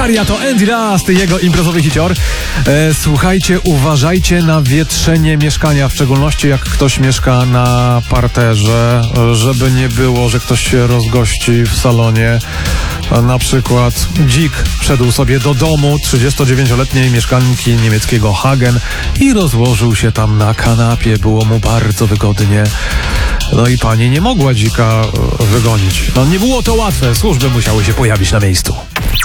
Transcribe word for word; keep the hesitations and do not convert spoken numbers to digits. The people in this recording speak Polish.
Aria to Andy Last, jego imprezowy hicior. E, słuchajcie, uważajcie na wietrzenie mieszkania, w szczególności jak ktoś mieszka na parterze, żeby nie było, że ktoś się rozgości w salonie. Na przykład dzik wszedł sobie do domu trzydziestodziewięcioletniej mieszkanki niemieckiego Hagen i rozłożył się tam na kanapie. Było mu bardzo wygodnie. No i pani nie mogła dzika wygonić. No nie było to łatwe, służby musiały się pojawić na miejscu.